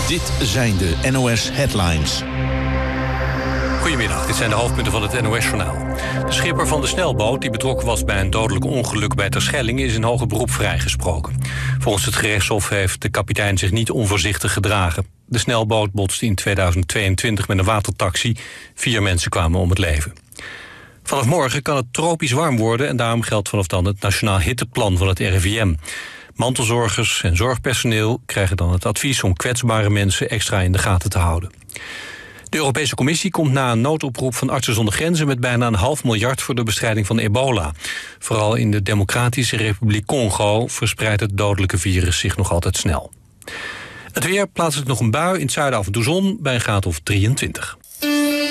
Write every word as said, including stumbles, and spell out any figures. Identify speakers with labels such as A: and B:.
A: Dit zijn de N O S Headlines.
B: Goedemiddag, dit zijn de hoofdpunten van het N O S-journaal. De schipper van de snelboot die betrokken was bij een dodelijk ongeluk bij Terschelling is in hoger beroep vrijgesproken. Volgens het gerechtshof heeft de kapitein zich niet onvoorzichtig gedragen. De snelboot botste in tweeduizend tweeëntwintig met een watertaxi. Vier mensen kwamen om het leven. Vanaf morgen kan het tropisch warm worden en daarom geldt vanaf dan het Nationaal Hitteplan van het R I V M. Mantelzorgers en zorgpersoneel krijgen dan het advies om kwetsbare mensen extra in de gaten te houden. De Europese Commissie komt na een noodoproep van Artsen zonder Grenzen met bijna een half miljard voor de bestrijding van ebola. Vooral in de Democratische Republiek Congo verspreidt het dodelijke virus zich nog altijd snel. Het weer, plaatselijk nog een bui, in het zuiden af en toe zon bij een graad of drieëntwintig.